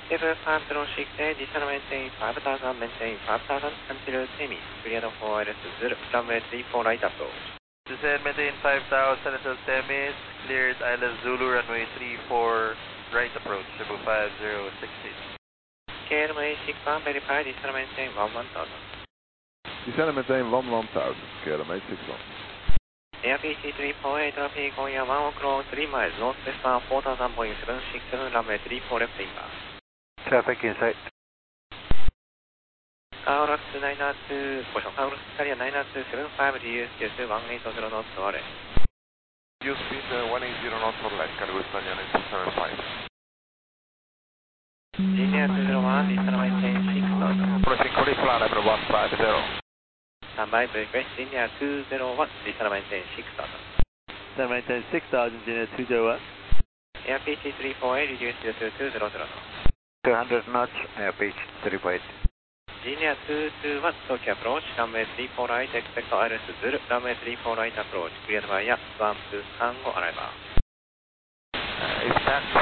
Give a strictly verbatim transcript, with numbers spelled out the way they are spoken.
Seven five zero six, descend maintain five thousand, maintain five thousand until semi. Cleared for L S Zulu, runway three four right approach. Descend maintain five thousand until semis, cleared I L S Zulu, runway three four right approach, triple five zero six eight. K L M A six one, verify, descend maintain one one thousand. Descend maintain one one thousand, K L M A six one. Air P C three four eight, traffic on your one o'clock, three miles, northwest bound four thousand, Boeing seven six seven, runway three four left inbound. Traffic inside. Kaolax nine two, caution, Kaolax carrier nine two seven five, D U S S one eighty knots, Orel. U speed uh, one eighty knots for left, Caribou Spaniel nine two seven five. Linear two zero one, descend maintain six thousand. Approaching cauliflower, level one five zero. Standby, request, linear two zero one, descend maintain six thousand. Descend maintain six thousand, linear two zero one. Air P C three four eight, reduce to two zero zero. two hundred knots, air pitch three four eight. Linear two two one, Tokyo approach, runway three four right, expect I L S Zulu, runway three four right approach, cleared via one two Tango arrival. Uh, is that